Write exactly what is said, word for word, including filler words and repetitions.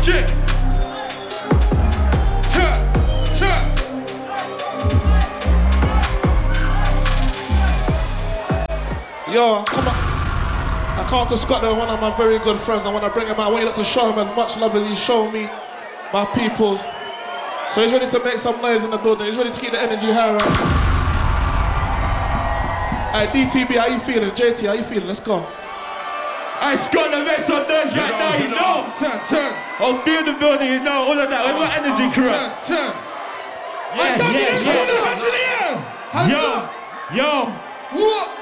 Shit. Turn, turn. Yo, come on. I come to Scotland, one of my very good friends. I want to bring him out. I want you to show him as much love as he's shown me, my peoples. So he's ready to make some noise in the building. He's ready to keep the energy high, right? Alright, D T B, how you feeling? J T, how you feeling? Let's go. I Scotland, make some noise right now, you know. Turn, turn. Oh, feel the building, you know. All of that. Where's my energy crew? Turn, turn. Yeah, yeah, yeah. Hands in the air. Hands Yo, up. yo. What?